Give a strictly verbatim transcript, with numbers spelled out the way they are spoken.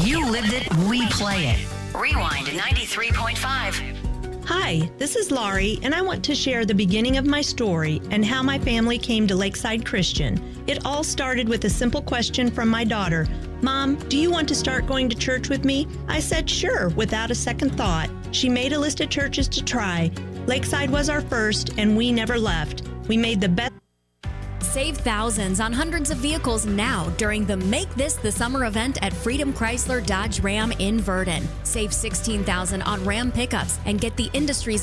You lived it, we play it. Rewind ninety-three point five. Hi, this is Laurie, and I want to share the beginning of my story and how my family came to Lakeside Christian. It all started with a simple question from my daughter. Mom, do you want to start going to church with me? I said sure, without a second thought. She made a list of churches to try. Lakeside was our first, and we never left. We made the best. Save thousands on hundreds of vehicles now during the Make This the Summer event at Freedom Chrysler Dodge Ram in Verdon. Save sixteen thousand dollars on Ram pickups and get the industry's